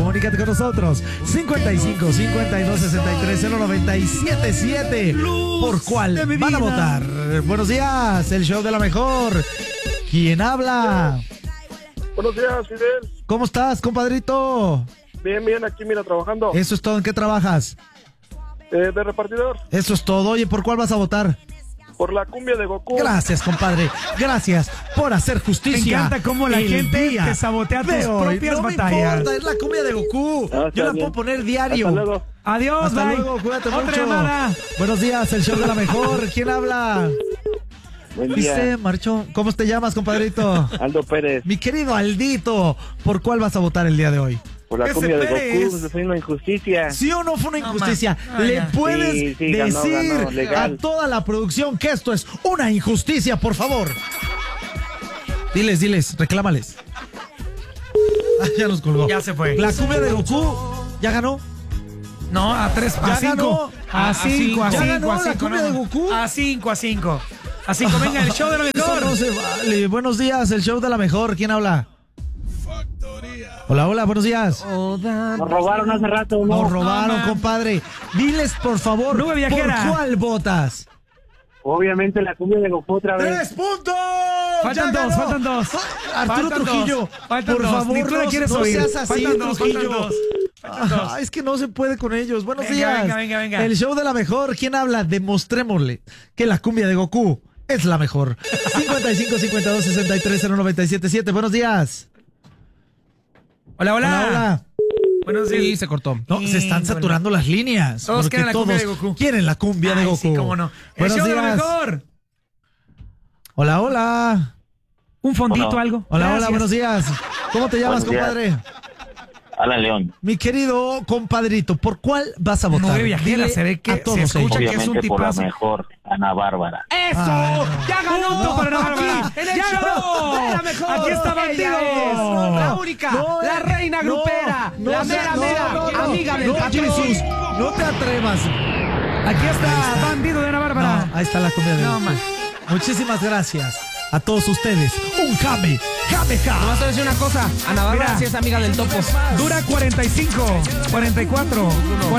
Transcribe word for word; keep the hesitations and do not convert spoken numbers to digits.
Comunícate con nosotros. cincuenta y cinco, cincuenta y dos, sesenta y tres, cero noventa y siete siete. ¿Por cuál van a votar? Buenos días, el show de la mejor. ¿Quién habla? Buenos días, Fidel. ¿Cómo estás, compadrito? Bien, bien, aquí mira, trabajando. Eso es todo. ¿En qué trabajas? Eh, de repartidor. Eso es todo. Oye, ¿por cuál vas a votar? Por la cumbia de Goku. Gracias, compadre. Gracias por hacer justicia. Me encanta cómo la el gente día te sabotea tus de hoy. propias no batallas. No me importa, es la cumbia de Goku. Ah, Yo la bien. puedo poner diario. Hasta luego. Adiós, Hasta bye. luego, cuídate Otra mucho. llamada. Buenos días, el show de la mejor. ¿Quién habla? Buen Y día. se marchó. ¿Cómo te llamas, compadrito? Aldo Pérez. Mi querido Aldito, ¿por cuál vas a votar el día de hoy? Por la Ese cumbia de Pérez. Goku. Fue una injusticia. ¿Sí o no fue una No, injusticia? man. Ah, ¿Le ya. puedes Sí, sí, ganó, decir ganó, legal. a toda la producción que esto es una injusticia, por favor? Diles, diles, reclámales. Ah, ya nos colgó. Ya se fue. La cumbia de Goku ya ganó. No, a tres, Ya a cinco. ganó. A cinco, a Ya cinco, ganó a la cinco. cumbia no. de Goku. A cinco, a cinco. A cinco, venga, el show de la Eso mejor. no se vale. Buenos días, el show de la mejor. ¿Quién habla? Hola, hola, buenos días. Nos robaron hace rato, ¿no? Nos robaron, man. compadre. Diles, por favor, Nube viajera. ¿por cuál votas? Obviamente la cumbia de Goku otra vez. ¡Tres puntos! Faltan ¡Ya dos, ganó! faltan dos. Arturo Faltan Trujillo, dos. Faltan por dos. favor, Ni tú la no, quieres no oír. seas así, Faltan dos, Trujillo. faltan dos. Faltan dos. Ah, es que no se puede con ellos. Buenos Venga, días. venga, venga, venga. El show de la mejor. ¿Quién habla? Demostrémosle que la cumbia de Goku es la mejor. cincuenta y cinco, cincuenta y dos, sesenta y tres, cero noventa y siete siete. Buenos días. Hola, hola. Hola, hola. Buenos días. Sí, se cortó. No, se están Híjole. saturando las líneas. Todos porque quieren la cumbia todos de Goku. quieren la cumbia de Ay, Goku. sí, cómo no. El Buenos show de la días. mejor. Hola, hola. Un fondito, Hola. algo. Hola, hola, Gracias. buenos días. ¿Cómo te llamas, Buenos días. compadre? Alan León. Mi querido compadrito, ¿por cuál vas a votar? Nube viajera, Dile se ve que a todos se escucha ellos. que es un Obviamente por la tipazo. mejor, Ana Bárbara. ¡Eso! Ah, ¡Ya ganó! no, para Ana aquí, Bárbara. en el ¡Ya show ganó! de la mejor. ¡Aquí está Ella Bandido! es La única, No, la eh, reina no, grupera, no, la no, mera, no, mera, no, no, amiga del no, patrón. Jesús, no te atrevas. Aquí está Bandido de Ana Bárbara. No, ahí está la comida de No, Goku. man. Muchísimas gracias a todos ustedes. Un jame, jame, Vamos jame. a decir una cosa, Ana Bárbara Mira. sí es amiga del topo. Dura cuarenta y cinco, cuarenta y cuatro, cuarenta y cinco.